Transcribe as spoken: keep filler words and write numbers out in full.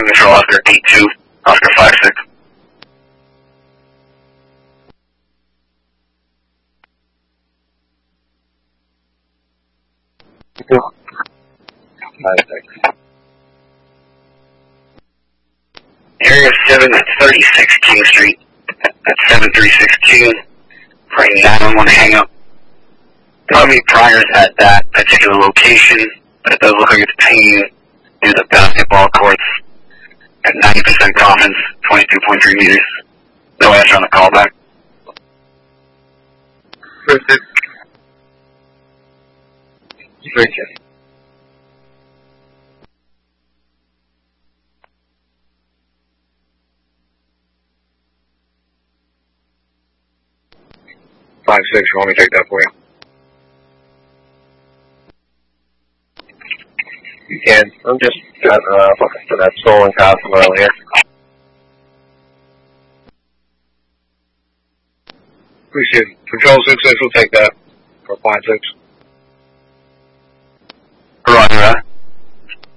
Control Oscar eight two, Oscar five six. five six. Area seven at thirty-six King Street. At seven three six King. For a nine one one hang up. Probably priors at that particular location, but it does look like it's pinging near the basketball courts at ninety percent confidence, twenty-two point three meters. No answer on the callback. Perfect. Bridget. Five six, you want me to take that for you? You can. I'm just got uh, for that stolen car from earlier. Appreciate it. Control six six will take that for five six.